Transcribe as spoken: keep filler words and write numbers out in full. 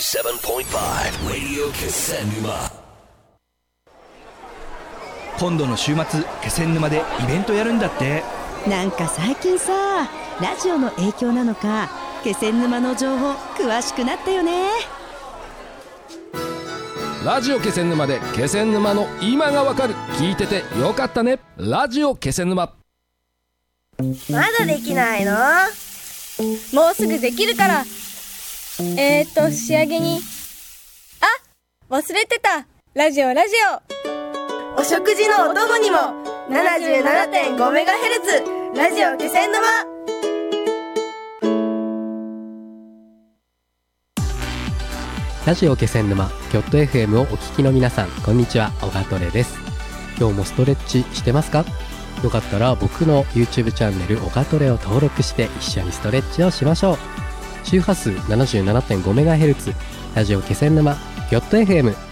セブンポイントファイブ Radio 気仙沼。 今度の週末気仙沼でイベントやるんだって。 なんか最近さ、ラジオの影響なのか気仙沼の情報詳しくなったよね。 ラジオ気仙沼で気仙沼の今がわかる。聞いててよかったね。ラジオ気仙沼。 まだできないの？もうすぐできるから。えーっと仕上げに、あ、忘れてた。ラジオラジオ。お食事のお供にも ななじゅうななてんごメガヘルツ ラジオ気仙沼。 ラジオ気仙沼キョット エフエム をお聞きの皆さん、こんにちは。オガトレです。今日もストレッチしてますか？よかったら僕の YouTube チャンネルオガトレを登録して一緒にストレッチをしましょう。周波数 ななじゅうななてんごメガヘルツ ラジオ気仙沼キョット エフエム